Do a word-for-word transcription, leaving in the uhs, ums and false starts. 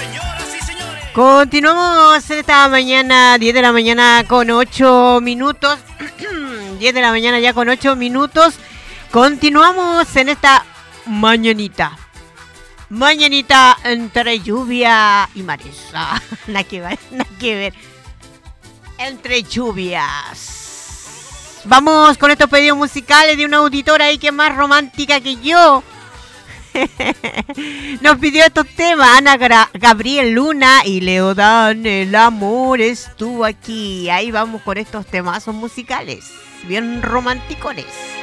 Continuamos esta mañana, diez de la mañana con ocho minutos. diez de la mañana ya con ocho minutos. Continuamos en esta mañanita. Mañanita entre lluvia y mareza. Nada que ver, nada que ver. Entre lluvias. Vamos con estos pedidos musicales de una auditora ahí que es más romántica que yo. Nos pidió estos temas Ana Gra- Gabriel Luna y Leodán, el amor estuvo aquí. Ahí vamos con estos temazos musicales bien romanticones.